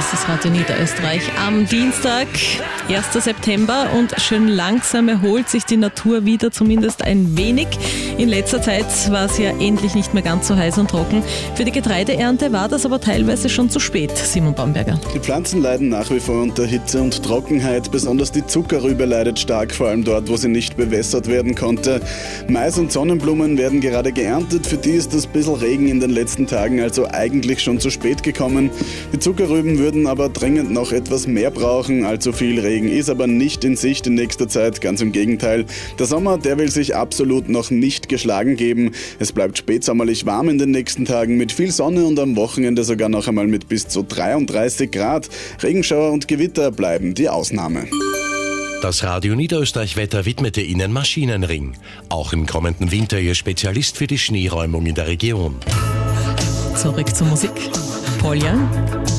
ist das Radio Niederösterreich am Dienstag, 1. September, und schön langsam erholt sich die Natur wieder, zumindest ein wenig. In letzter Zeit war es ja endlich nicht mehr ganz so heiß und trocken. Für die Getreideernte war das aber teilweise schon zu spät, Simon Bamberger. Die Pflanzen leiden nach wie vor unter Hitze und Trockenheit. Besonders die Zuckerrübe leidet stark, vor allem dort, wo sie nicht bewässert werden konnte. Mais und Sonnenblumen werden gerade geerntet. Für die ist das bisschen Regen in den letzten Tagen also eigentlich schon zu spät gekommen. Die Zuckerrüben würden aber dringend noch etwas mehr brauchen. Allzu viel Regen ist aber nicht in Sicht in nächster Zeit. Ganz im Gegenteil. Der Sommer, der will sich absolut noch nicht geschlagen geben. Es bleibt spätsommerlich warm in den nächsten Tagen mit viel Sonne und am Wochenende sogar noch einmal mit bis zu 33 Grad. Regenschauer und Gewitter bleiben die Ausnahme. Das Radio Niederösterreich-Wetter widmete Ihnen Maschinenring. Auch im kommenden Winter Ihr Spezialist für die Schneeräumung in der Region. Zurück zur Musik. Paul Young.